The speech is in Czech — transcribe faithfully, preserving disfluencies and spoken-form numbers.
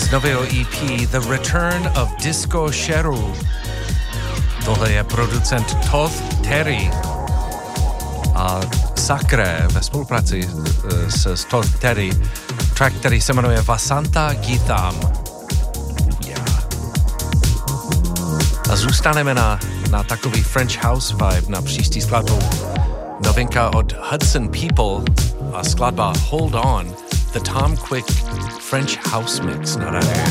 z nového E P The Return of Disco Cheryl. Tohle je producent Todd Terry a Sacre ve spolupráci s, s Todd Terry. Track, který se jmenuje Vasanta Geetham. Yeah. A zůstaneme na, na takový French House vibe na příští skladbu. Novinka od Hudson People a skladba Hold On, the Tom Quick French House Mix na rádiu.